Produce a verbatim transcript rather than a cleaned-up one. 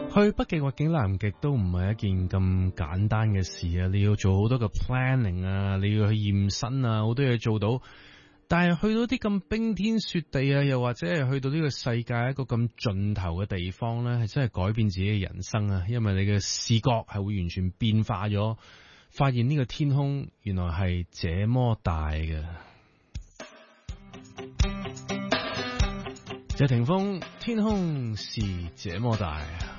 去北極或者南極都唔係一件咁簡單嘅事啊！你要做好多個 planning 啊，你要去驗身啊，好多嘢做到。但係去到啲咁冰天雪地啊，又或者係去到呢個世界一個咁盡頭嘅地方呢，係真係改變自己嘅人生啊！因為你嘅視覺係會完全變化咗，發現呢個天空原來係這麼大嘅。謝霆鋒，天空是這麼大。